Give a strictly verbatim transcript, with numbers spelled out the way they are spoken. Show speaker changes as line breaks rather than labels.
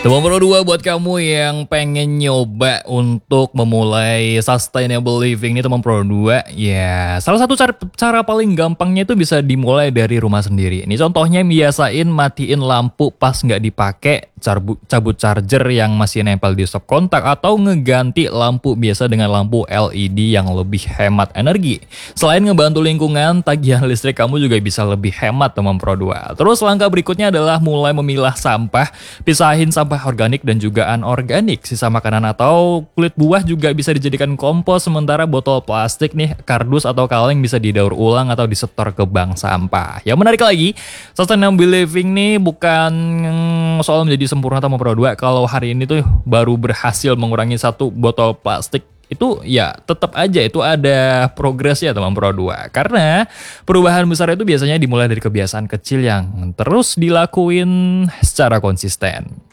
Teman Pro dua buat kamu yang pengen nyoba untuk memulai sustainable living nih teman Pro dua. Ya, salah satu cara, cara paling gampangnya itu bisa dimulai dari rumah sendiri. Ini contohnya biasain matiin lampu pas nggak dipakai, cabut, cabut charger yang masih nempel di stop kontak, atau ngeganti lampu biasa dengan lampu L E D yang lebih hemat energi. Selain ngebantu lingkungan, tagihan listrik kamu juga bisa lebih hemat teman Pro dua. Terus langkah berikutnya adalah mulai memilah sampah, pisahin sampah organik dan juga anorganik. Sisa makanan atau kulit buah juga bisa dijadikan kompos, sementara botol plastik nih, kardus atau kaleng bisa didaur ulang atau disetor ke bank sampah. Yang menarik lagi, sustainable living nih bukan soal menjadi sempurna teman Pro dua. Kalau hari ini tuh baru berhasil mengurangi satu botol plastik, itu ya tetap aja itu ada progresnya teman Pro dua. Karena perubahan besar itu biasanya dimulai dari kebiasaan kecil yang terus dilakuin secara konsisten.